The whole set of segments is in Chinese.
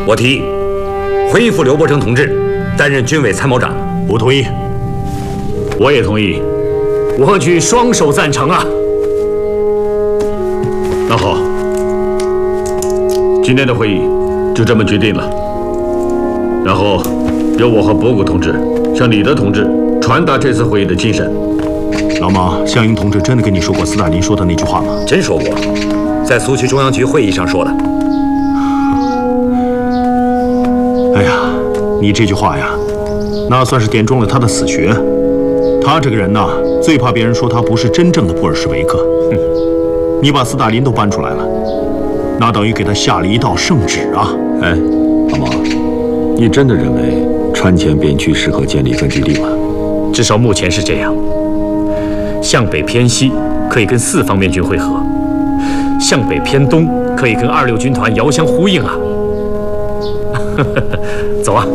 我提议恢复刘伯承同志担任军委参谋长。 不同意。 我也同意，我举双手赞成啊。 那好，今天的会议就这么决定了。然后由我和博古同志向李德同志传达这次会议的精神。 老马，项英同志真的跟你说过斯大林说的那句话吗？ 真说过，在苏区中央局会议上说的。 哎呀，你这句话呀，那算是点中了他的死穴。他这个人呐，最怕别人说他不是真正的布尔什维克。哼，你把斯大林都搬出来了，那等于给他下了一道圣旨啊！ 哎，老马，你真的认为川黔边区适合建立根据地吗？ 至少目前是这样。向北偏西可以跟4方面军会合，向北偏东可以跟26军团遥相呼应啊！走啊！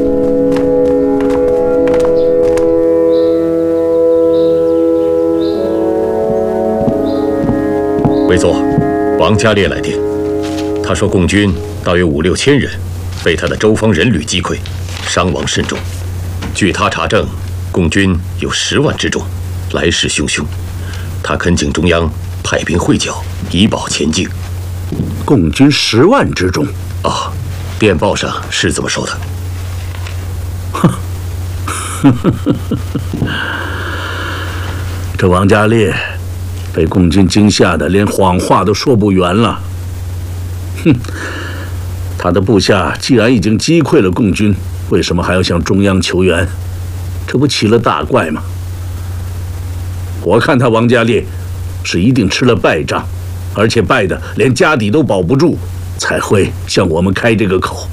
委座，王家烈来电，他说共军大约5、6千人，被他的周方人旅击溃，伤亡甚重。据他查证，共军有10万之众，来势汹汹。他恳请中央派兵会剿，以保前进。 共军10万之众啊，电报上是这么说的。 这王家烈被共军惊吓的连谎话都说不圆了。哼，他的部下既然已经击溃了共军，为什么还要向中央求援？这不起了大怪吗？我看他王家烈是一定吃了败仗，而且败的连家底都保不住，才会向我们开这个口。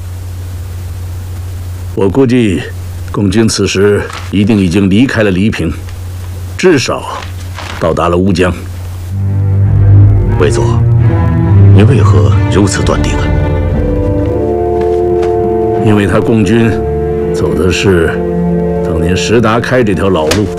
我估计共军此时一定已经离开了黎平，至少到达了乌江。 委座，您为何如此断定啊？ 因为他共军走的是当年石达开这条老路。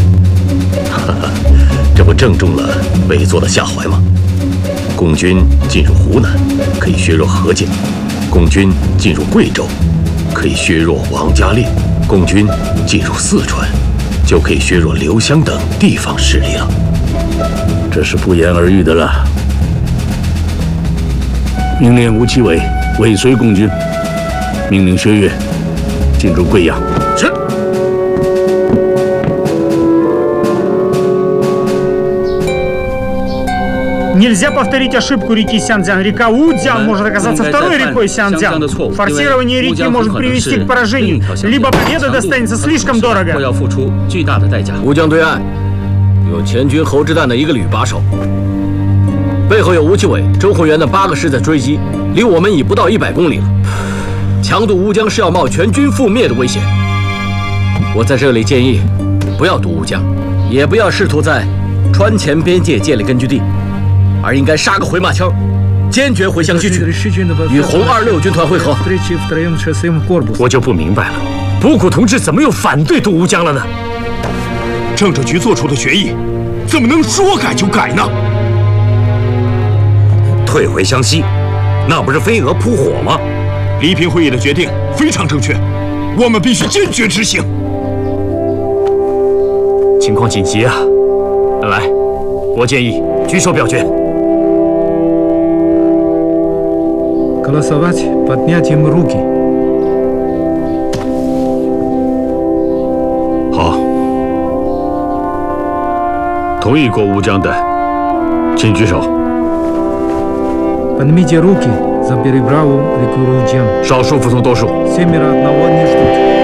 这不正中了委座的下怀吗？共军进入湖南，可以削弱何键；共军进入贵州，可以削弱王家烈；共军进入四川，就可以削弱刘湘等地方势力了。 这是不言而喻的了。命令吴奇伟尾随共军，命令薛岳进入贵阳。 是。 Нельзя повторить ошибку реки Сянцзян. Река Удзян может оказаться второй рекой Сянцзян. Форсирование реки может привести к поражению, либо победа достанется слишком дорого. 要付出巨大的代价。 乌江对岸有前军侯志旦的一个旅把守，背后有吴奇伟、周宏元的8个师在追击，离我们已不到100公里了。强渡乌江是要冒全军覆灭的危险。我在这里建议，不要渡乌江，也不要试图在川黔边界建立根据地。 而应该杀个回马枪，坚决回湘西去，与红26军团会合。 我就不明白了，博古同志怎么又反对渡乌江了呢？ 政治局做出的决议，怎么能说改就改呢？ 退回湘西，那不是飞蛾扑火吗？ 黎平会议的决定非常正确，我们必须坚决执行。 情况紧急啊！来，我建议举手表决。 Голосовать поднятием руки. 好，同意过乌江的，请举手。 Поднимите руки за переправу реку Удзян. 少数服从多数。 Семеро одного не ждут.